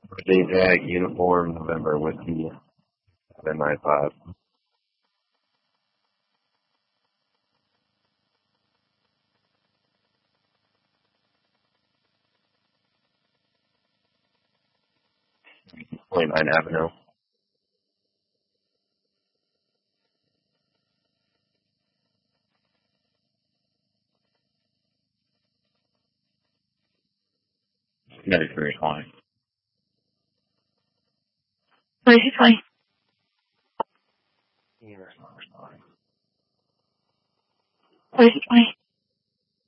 Birthday Jag Uniform November Whiskey 795. Point 9 Avenue. Connecticut 320. 2220. 2220.